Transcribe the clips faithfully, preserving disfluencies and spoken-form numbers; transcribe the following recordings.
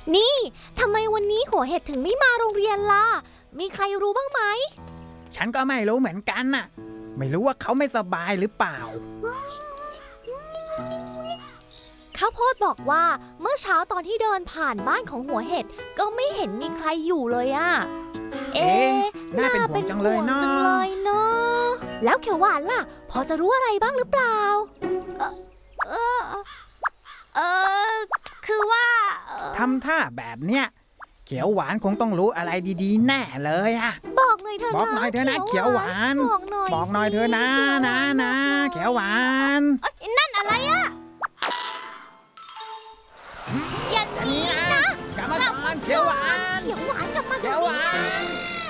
นี่ทำไมวันนี้หัวเห็ดถึงไม่มาโรงเรียนล่ะมีใครรู้บ้างไหมฉันก็ไม่รู้เหมือนกันน่ะไม่รู้ว่าเขาไม่สบายหรือเปล่าข้าวโพดบอกว่าเมื่อเช้าตอนที่เดินผ่านบ้านของหัวเห็ดก็ไม่เห็นมีใครอยู่เลยอะเอ๊ะน่าเป็นห่วงจังเลยเนาะจังเลยเนาะแล้วเขียวหวานล่ะพอจะรู้อะไรบ้างหรือเปล่าเออเออเออคือว่าทำท่าแบบเนี้ยเขียวหวานคงต้องรู้อะไรดีๆแน่เลยอะบอกหน่อยเถอะนะบอกหน่อยเถอะนะเขียวหวานบอกหน่อยบอกหน่อยเถอะนะนะนะเขียวหวานนั่นอะไรอะอย่าหนีนะกลับมาก่อนเขียวหวานเขียวหวานกลับมาเขียวหวาน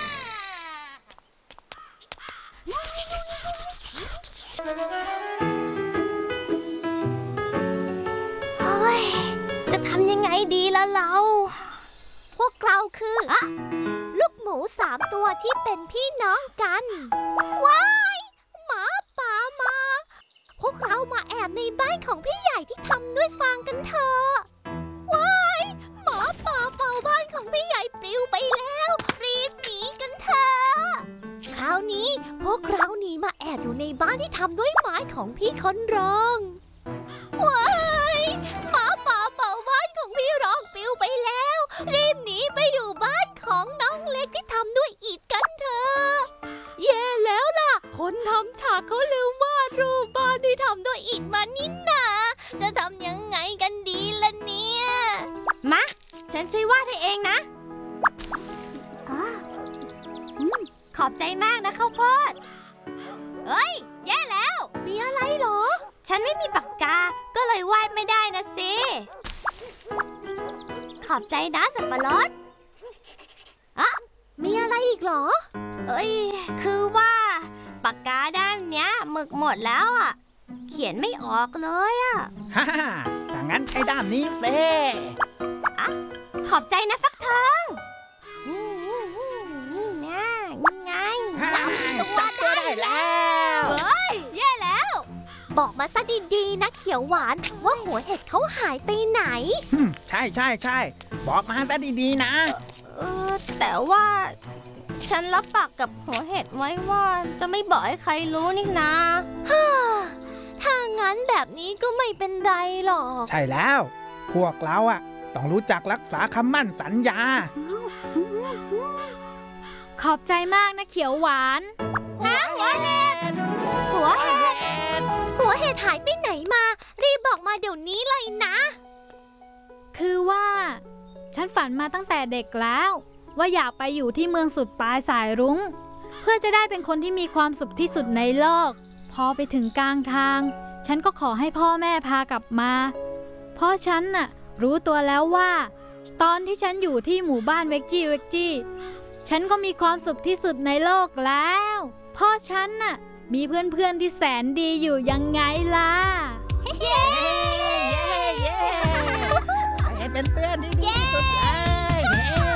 เฮ้ยจะทำยังไงดีล่ะเราพวกเราคือลูกหมูสามตัวที่เป็นพี่น้องกันว้ายหมาป่ามาพวกเรามาแอบในบ้านของพี่ใหญ่ที่ทำด้วยฟางกันเถอะว้ายหมาป่าเป่าบ้านของพี่ใหญ่ปลิวไปแล้วรีบหนีกันเถอะคราวนี้พวกเราหนีมาแอบอยู่ในบ้านที่ทำด้วยไม้ของพี่คนรองว้ายหมาป่าเป่าบ้านของพี่รองปลิวไปแล้วรีบหนีไปอยู่บ้านของน้องเล็กที่ทำด้วยอิฐกันเถอะแย่แล้วล่ะคนทำฉากเขาลืมวาดรูปบ้านที่ทำด้วยอิฐมานี่นาจะทำยังไงกันดีล่ะเนี่ยมาฉันช่วยวาดให้เองนะอ๋อขอบใจมากนะข้าวโพดเฮ้ยแย่แล้วมีอะไรเหรอฉันไม่มีปากกาก็เลยวาดไม่ได้นะสิขอบใจนะสับปะรดอะมีอะไรอีกเหรอเอ้ยคือว่าปากกาด้านเนี้ยหมึกหมดแล้วอ่ะเขียนไม่ออกเลยอ่ะฮ่าถ้างั้นใช้ด้ามนี้เซ่อะขอบใจนะฟักทองนี่นะนี่ไงจับตัวได้แล้วเฮ้ยแย่แล้วบอกมาซะดีๆนะเขียวหวานว่าหัวเห็ดเขาหายไปไหนใช่ใช่ใช่บอกมาซะดีๆนะเออแต่ว่าฉันรับปากกับหัวเห็ดไว้ว่าจะไม่บอกให้ใครรู้นี่นะถ้างั้นแบบนี้ก็ไม่เป็นไรหรอกใช่แล้วพวกเราอะต้องรู้จักรักษาคำมั่นสัญญาขอบใจมากนะเขียวหวานหัวเห็ดหัวเห็ดหัวเห็ดหายไปไหนมารีบบอกมาเดี๋ยวนี้เลยนะคือว่าฉันฝันมาตั้งแต่เด็กแล้วว่าอยากไปอยู่ที่เมืองสุดปลายสายรุ้งเพื่อจะได้เป็นคนที่มีความสุขที่สุดในโลกพอไปถึงกลางทางฉันก็ขอให้พ่อแม่พากลับมาเพราะฉันน่ะรู้ตัวแล้วว่าตอนที่ฉันอยู่ที่หมู่บ้านเวกจี้เวกจี้ฉันก็มีความสุขที่สุดในโลกแล้วเพราะฉันน่ะมีเพื่อนๆที่แสนดีอยู่ยังไงล่ะเย้เย้เย้เป็นเพื่อนที่ดีที่สุด